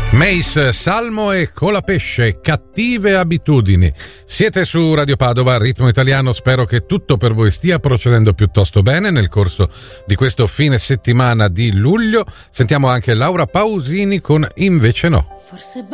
Mace, Salmo e Colapesce, Cattive abitudini. Siete su Radio Padova, Ritmo Italiano. Spero che tutto per voi stia procedendo piuttosto bene nel corso di questo fine settimana di luglio. Sentiamo anche Laura Pausini con Invece no. Forse